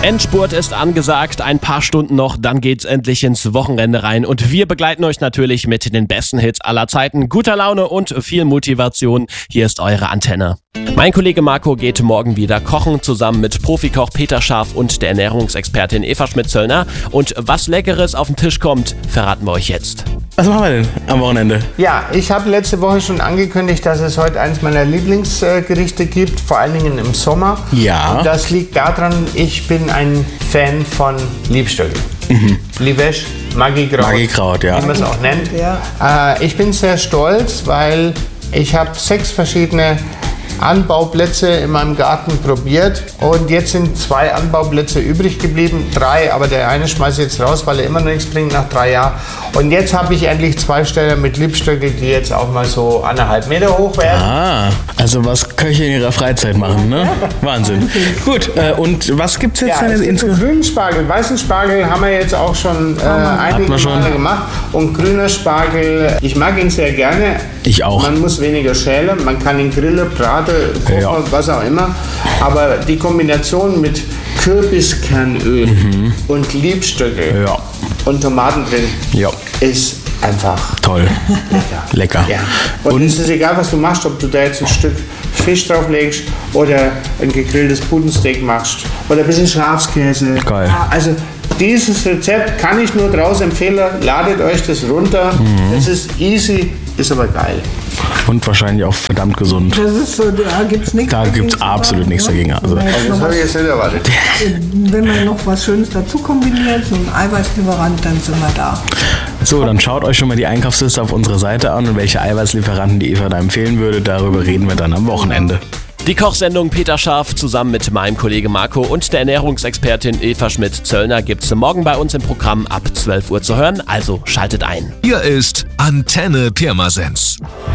Endspurt ist angesagt, ein paar Stunden noch, dann geht's endlich ins Wochenende rein und wir begleiten euch natürlich mit den besten Hits aller Zeiten, guter Laune und viel Motivation. Hier ist eure Antenne. Mein Kollege Marco geht morgen wieder kochen, zusammen mit Profikoch Peter Scharf und der Ernährungsexpertin Eva Schmidt-Zöllner. Und was Leckeres auf den Tisch kommt, verraten wir euch jetzt. Was machen wir denn am Wochenende? Ja, ich habe letzte Woche schon angekündigt, dass es heute eines meiner Lieblingsgerichte gibt, vor allen Dingen im Sommer. Ja. Und das liegt daran, ich bin ein Fan von Liebstöckel. Liebäsch, Magikraut, Magikraut, ja. wie man es auch nennt. Ja. Ich bin sehr stolz, weil ich habe 6 verschiedene Anbauplätze in meinem Garten probiert und jetzt sind 2 Anbauplätze übrig geblieben, 3, aber der eine schmeiße ich jetzt raus, weil er immer noch nichts bringt nach 3 Jahren. Und jetzt habe ich endlich 2 Ställe mit Liebstöckel, die jetzt auch mal so 1,5 Meter hoch werden. Ah, also was Köche in ihrer Freizeit machen, ne? Wahnsinn. Gut, und was gibt's jetzt Ja, denn es gibt insgesamt? grünen Spargel, weißen Spargel haben wir jetzt auch schon einige Male gemacht. Und grüner Spargel, ich mag ihn sehr gerne. Ich auch. Man muss weniger schälen, man kann ihn grillen, braten, kochen, Ja. was auch immer. Aber die Kombination mit Kürbiskernöl und Liebstöckel Ja. und Tomaten drin Ja. ist einfach Toll. Lecker. ja. Und es ist egal, was du machst, ob du da jetzt ein Stück Fisch drauflegst oder ein gegrilltes Putensteak machst oder ein bisschen Schafskäse. Geil. Also dieses Rezept kann ich nur draus empfehlen. Ladet euch das runter. Es ist easy, ist aber geil. Und wahrscheinlich auch verdammt gesund. Das ist so, da gibt es nichts. Da gibt's absolut nichts dagegen. Also, Das habe ich jetzt nicht erwartet. Wenn man noch was Schönes dazu kombiniert, so ein Eiweißlieferant, dann sind wir da. so, dann schaut euch schon mal die Einkaufsliste auf unserer Seite an und welche Eiweißlieferanten die Eva da empfehlen würde. Darüber reden wir dann am Wochenende. Die Kochsendung Peter Scharf zusammen mit meinem Kollege Marco und der Ernährungsexpertin Eva Schmidt-Zöllner gibt's morgen bei uns im Programm ab 12 Uhr zu hören, also schaltet ein. Hier ist Antenne Pirmasens.